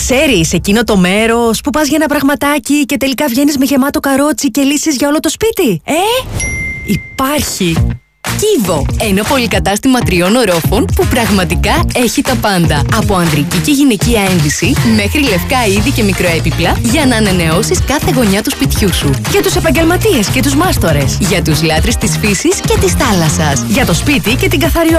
Ξέρεις, εκείνο το μέρος που πας για ένα πραγματάκι και τελικά βγαίνεις με γεμάτο καρότσι και λύσεις για όλο το σπίτι. Υπάρχει. Kivo, ένα πολυκατάστημα 3 ορόφων που πραγματικά έχει τα πάντα. Από ανδρική και γυναικεία ένδυση μέχρι λευκά είδη και μικροέπιπλα για να ανανεώσεις κάθε γωνιά του σπιτιού σου. Για τους επαγγελματίες και τους μάστορες. Για τους λάτρεις της φύσης και της θάλασσας. Για το σπίτι και την καθαριότητα.